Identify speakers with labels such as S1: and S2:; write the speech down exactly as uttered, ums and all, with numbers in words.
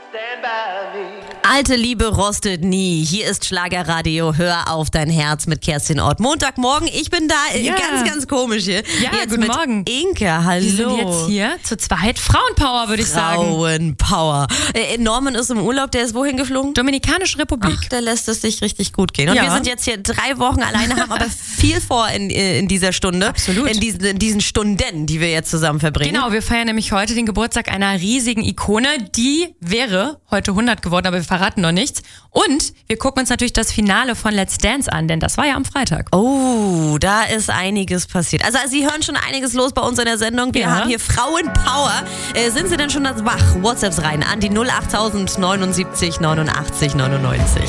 S1: Alte Liebe rostet nie. Hier ist Schlagerradio. Hör auf dein Herz mit Kerstin Ott. Montagmorgen, ich bin da.
S2: Ja.
S1: Ganz, ganz komisch hier.
S2: Ja,
S1: jetzt
S2: guten
S1: mit
S2: Morgen.
S1: Inke, hallo.
S2: Wir sind jetzt hier zu zweit. Frauenpower, würde ich sagen.
S1: Frauenpower. Äh, Norman ist im Urlaub. Der ist wohin geflogen?
S2: Dominikanische Republik.
S1: Ach, der lässt es sich richtig gut gehen. Und
S2: Ja.
S1: wir sind jetzt hier drei Wochen alleine, haben aber viel vor in, in dieser Stunde.
S2: Absolut.
S1: In diesen, in diesen Stunden, die wir jetzt zusammen verbringen.
S2: Genau, wir feiern nämlich heute den Geburtstag einer riesigen Ikone. Die wäre heute hundert geworden, aber wir verraten noch nichts. Und wir gucken uns natürlich das Finale von Let's Dance an, denn das war ja am Freitag.
S1: Oh, da ist einiges passiert. Also Sie hören schon einiges los bei uns in der Sendung. Wir
S2: Ja.
S1: haben hier Frauenpower. Äh, sind Sie denn schon wach? WhatsApps rein an die null acht neunundsiebzig neunundachtzig neunundneunzig.